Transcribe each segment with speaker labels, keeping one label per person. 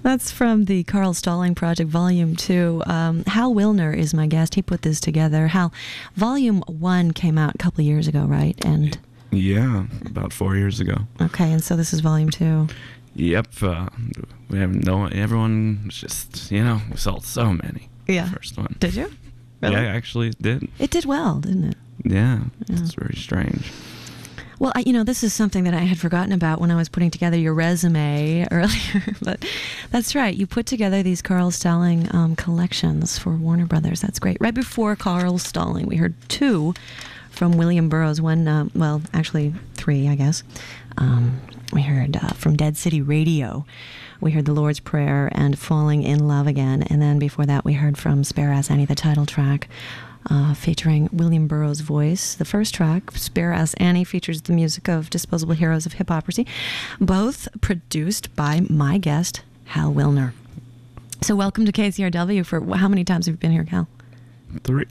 Speaker 1: That's from the Carl Stalling Project, Volume 2. Hal Wilner is my guest. He put this together. Hal, Volume 1 came out a couple of years ago, right? And
Speaker 2: yeah, about 4 years ago.
Speaker 1: Okay, and so this is Volume 2.
Speaker 2: Yep. We haven't known everyone. Just we sold so many.
Speaker 1: Yeah.
Speaker 2: The first one.
Speaker 1: Did you? Really?
Speaker 2: Yeah, actually, it did.
Speaker 1: It did well, didn't it?
Speaker 2: Yeah. It's very strange.
Speaker 1: Well, this is something that I had forgotten about when I was putting together your resume earlier, but that's right. You put together these Carl Stalling collections for Warner Brothers. That's great. Right before Carl Stalling, we heard 2 from William Burroughs. One, actually 3, I guess. We heard from Dead City Radio. We heard The Lord's Prayer and Falling in Love Again. And then before that, we heard from Spare Ass Annie, the title track, featuring William Burroughs' voice. The first track, Spare Ass Annie, features the music of Disposable Heroes of Hiphoprisy, both produced by my guest, Hal Wilner. So welcome to KCRW. For how many times have you been here, Hal?
Speaker 2: 3.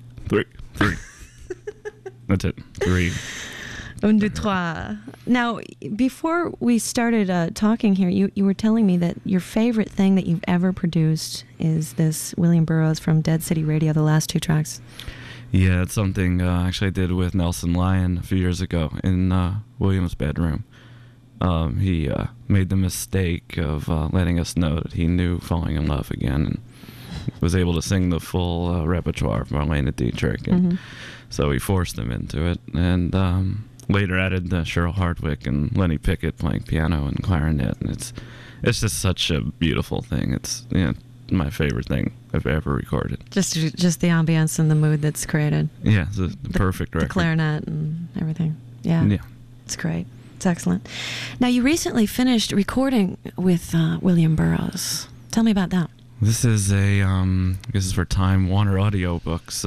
Speaker 2: That's it. 3.
Speaker 1: 1, 2, 3. Now, before we started talking here, you were telling me that your favorite thing that you've ever produced is this William Burroughs from Dead City Radio, the last 2 tracks.
Speaker 2: Yeah, it's something actually I did with Nelson Lyon a few years ago in William's bedroom. He made the mistake of letting us know that he knew Falling in Love Again and was able to sing the full repertoire of Marlene Dietrich. And so we forced him into it. And later added Cheryl Hardwick and Lenny Pickett playing piano and clarinet. And it's just such a beautiful thing. It's my favorite thing I've ever recorded. Just
Speaker 1: the ambience and the mood that's created.
Speaker 2: Yeah, it's the perfect record.
Speaker 1: The clarinet and everything. Yeah. It's great. It's excellent. Now, you recently finished recording with William Burroughs. Tell me about that.
Speaker 2: This is this is for Time Warner Audiobooks,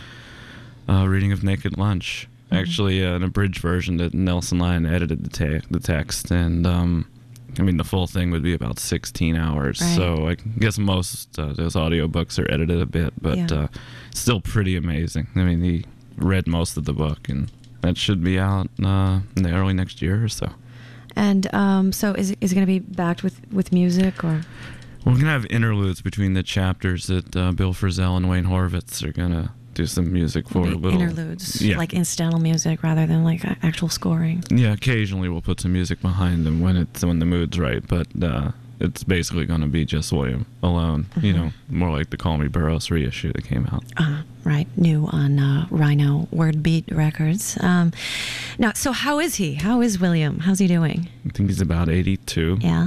Speaker 2: reading of Naked Lunch. Actually, an abridged version that Nelson Lyon edited the text, and the full thing would be about 16 hours. Right. So I guess most those audiobooks are edited a bit, but still pretty amazing. He read most of the book, and that should be out in the early next year or so. And
Speaker 1: so is it going to be backed with music, or?
Speaker 2: We're going to have interludes between the chapters that Bill Frisell and Wayne Horvitz are going to do some music for. A little
Speaker 1: interludes, like incidental music rather than like actual scoring.
Speaker 2: Yeah, occasionally we'll put some music behind them when the mood's right, but it's basically going to be just William alone. More like the Call Me Burroughs reissue that came out.
Speaker 1: Right, new on Rhino Wordbeat Records. Now, so how is he? How is William? How's he doing?
Speaker 2: I think he's about 82.
Speaker 1: Yeah.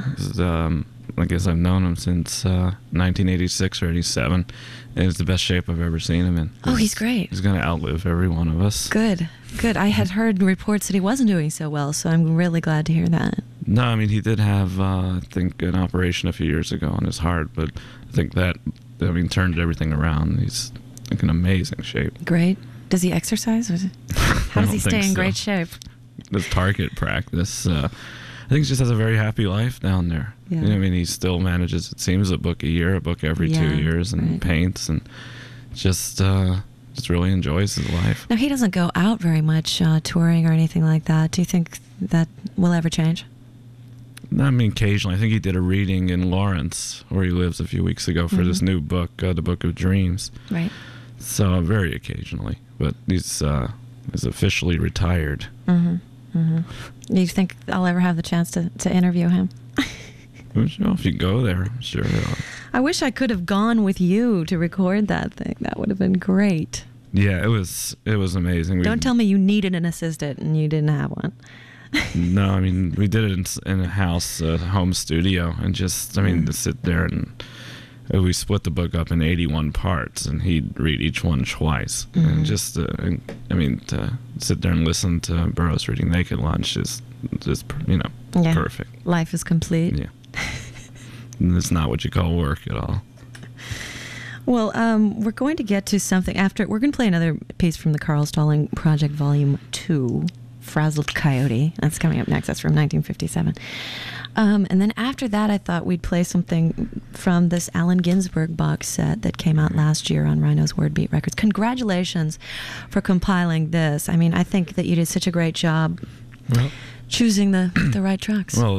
Speaker 2: I guess I've known him since 1986 or 87, and it's the best shape I've ever seen him in.
Speaker 1: He's great.
Speaker 2: He's going to outlive every one of us.
Speaker 1: Good. I had heard reports that he wasn't doing so well, so I'm really glad to hear that.
Speaker 2: No, he did have, I think, an operation a few years ago on his heart, but I think that, turned everything around. He's in amazing shape.
Speaker 1: Great. Does he exercise? How does he stay in great shape?
Speaker 2: Does target practice. I think he just has a very happy life down there.
Speaker 1: Yeah.
Speaker 2: He still manages, it seems, a book a year, a book every 2 years, and paints, and just really enjoys his life.
Speaker 1: Now, he doesn't go out very much touring or anything like that. Do you think that will ever change?
Speaker 2: Occasionally. I think he did a reading in Lawrence, where he lives, a few weeks ago for this new book, The Book of Dreams.
Speaker 1: Right.
Speaker 2: So very occasionally, but he's officially retired.
Speaker 1: Do you think I'll ever have the chance to interview him?
Speaker 2: If you go there, I'm sure.
Speaker 1: I wish I could have gone with you to record that thing. That would have been great.
Speaker 2: Yeah, it was amazing.
Speaker 1: Don't tell me you needed an assistant and you didn't have one.
Speaker 2: No, we did it in a house, a home studio, and just, to sit there and we split the book up in 81 parts, and he'd read each one twice. And just, to sit there and listen to Burroughs reading Naked Lunch is just, perfect.
Speaker 1: Life is complete.
Speaker 2: Yeah. It's not what you call work at all.
Speaker 1: Well, we're going to get to something after. We're going to play another piece from the Carl Stalling Project, Volume 2, Frazzled Coyote. That's coming up next. That's from 1957. And then after that, I thought we'd play something from this Allen Ginsberg box set that came out last year on Rhino's Wordbeat Records. Congratulations for compiling this. I think that you did such a great job choosing the right tracks.
Speaker 2: Well,